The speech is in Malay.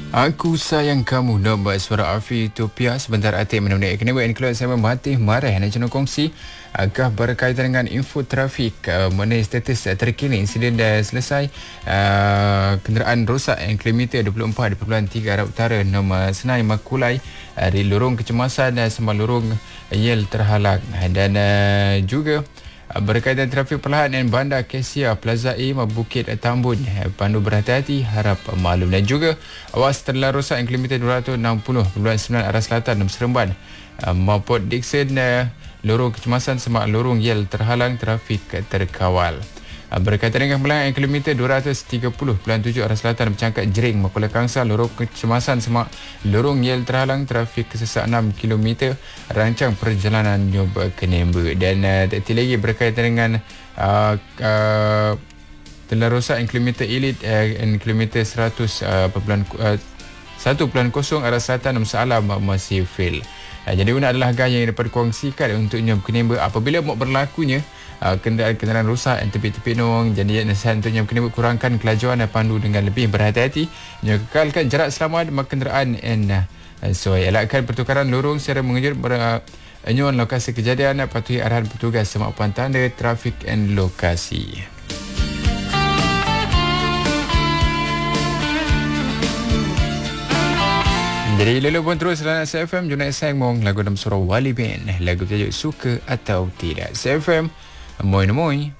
Aku sayang kamu nombor suara Afi Utopia sebentar hati menemani kenapa include saya mati marah nak jenuh kongsi agak berkaitan dengan info trafik mengenai status terkini insiden dah selesai kenderaan rosak yang kilometer 24.3 arah utara nama Senai Makulai di lorong kecemasan sama lorong Yel terhalang dan juga berkaitan trafik perlahan dan bandar Kesia Plaza A Bukit Tambun pandu berhati-hati harap maklum dan juga awas terlalu rosak yang kilometer 260.9 arah selatan Seremban maupun Dixon lorong kecemasan semak lorong Yel terhalang trafik terkawal. Berkaitan dengan perlahan kilometer 230.7 arah selatan bercangkat Jering Mapula Kangsa lorong kecemasan semak lorong Yel terhalang trafik sesak 6 km rancang perjalanan nyoba ke Nembe dan terti lagi berkaitan dengan telah rosak kilometer elit kilometer 100.0 arah selatan Salam masih fail. Jadi guna adalah gaya yang dapat dikongsikan untuk nyom kenimba apabila mau berlakunya kenderaan rosak yang tepi-tepi nong. Jadi nasihat untuk nyom kenimba kurangkan kelajuan dan pandu dengan lebih berhati-hati. Nyom kekalkan jarak selamat kenderaan and so elakkan pertukaran lorong secara mengejut nyom lokasi kejadian patuhi arahan petugas semapan tanda trafik and lokasi. Jadi lalu pun terus dalam SFM Junai Sengmong lagu dalam surah Wali Ben lagu tajuk Suka Atau Tidak. SFM Moin Moin.